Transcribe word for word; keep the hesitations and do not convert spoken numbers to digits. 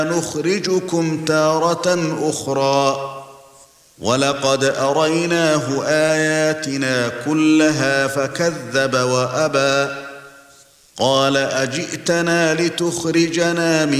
نخرجكم تارة أخرى ولقد أريناه آياتنا كلها فكذب وأبى قال أجئتنا لتخرجنا من